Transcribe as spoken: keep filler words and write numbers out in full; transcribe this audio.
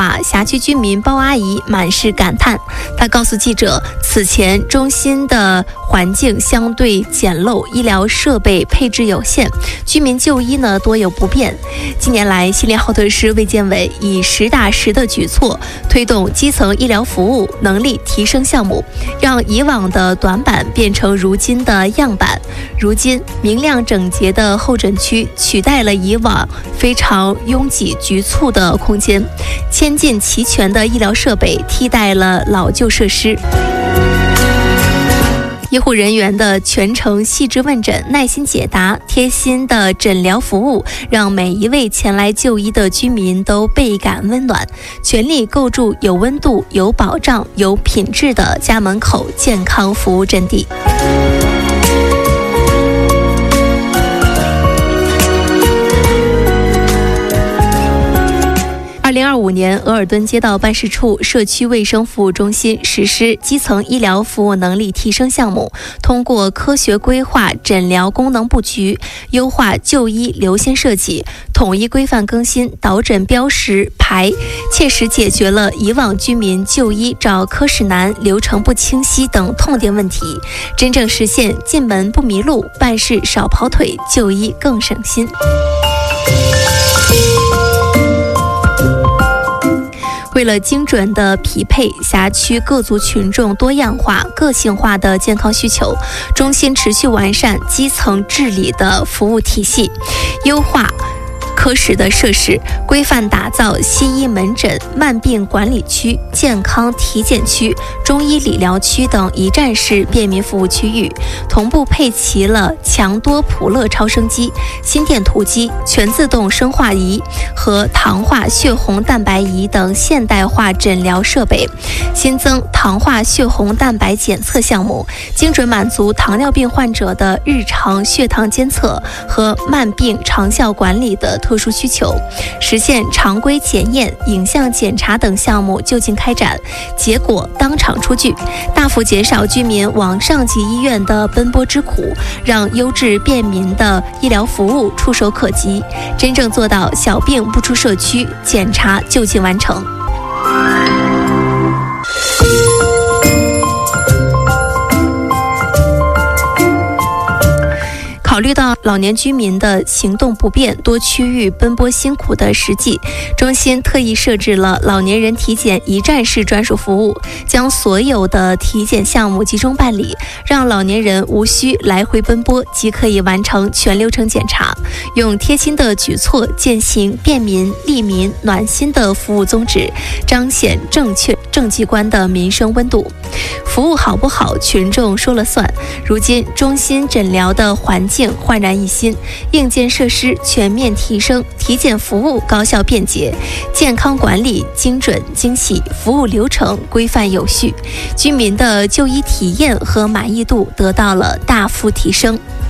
化，辖区居民包阿姨满是感叹。她告诉记者，此前中心的环境相对简陋，医疗设备配置有限，居民就医呢多有不便。近年来，锡林浩特市卫健委以实打实的举措推动基层医疗服务能力提升项目，让以往的短板变成如今的样板。如今，明亮整洁的候诊区取代了以往非常拥挤局促的空间，千进齐全的医疗设备替代了老旧设施。医护人员的全程细致问诊、耐心解答、贴心的诊疗服务，让每一位前来就医的居民都倍感温暖，全力构筑有温度、有保障、有品质的家门口健康服务阵地。二零二五年，鄂尔敦街道办事处社区卫生服务中心实施基层医疗服务能力提升项目，通过科学规划诊疗功能布局，优化就医流线设计，统一规范更新导诊标识牌，切实解决了以往居民就医找科室难、流程不清晰等痛点问题，真正实现进门不迷路、办事少跑腿、就医更省心。为了精准地匹配辖区各族群众多样化、个性化的健康需求，中心持续完善基层治理的服务体系，优化科室的设施，规范打造西医门诊、慢病管理区、健康体检区、中医理疗区等一站式便民服务区域，同步配齐了强多普勒超声机、心电图机、全自动生化仪和糖化血红蛋白仪等现代化诊疗设备，新增糖化血红蛋白检测项目，精准满足糖尿病患者的日常血糖监测和慢病长效管理的特殊需求，实现常规检验、影像检查等项目就近开展，结果当场出具，大幅减少居民往上级医院的奔波之苦，让优质便民的医疗服务触手可及，真正做到小病不出社区，检查就近完成。考虑到老年居民的行动不便、多区域奔波辛苦的实际，中心特意设置了老年人体检一站式专属服务，将所有的体检项目集中办理，让老年人无需来回奔波，即可以完成全流程检查。用贴心的举措践行便民、利民、暖心的服务宗旨，彰显正确政绩观的民生温度。服务好不好，群众说了算。如今中心诊疗的环境焕然一新，硬件设施全面提升，体检服务高效便捷，健康管理精准精细，服务流程规范有序，居民的就医体验和满意度得到了大幅提升。